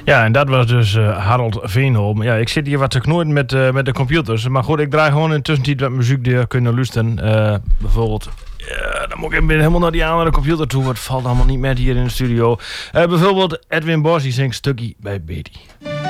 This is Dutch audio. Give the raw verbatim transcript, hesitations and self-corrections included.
Ja, en dat was dus uh, Harold Veenholm. Ja, ik zit hier wat te knoeien met, uh, met de computers. Maar goed, ik draai gewoon in tussentijd wat muziek die kunnen luisteren. Uh, bijvoorbeeld... Ja, dan moet ik even helemaal naar die andere computer toe. Het valt allemaal niet met hier in de studio. Uh, bijvoorbeeld Edwin Bos, die zingt Stukkie bij Betty.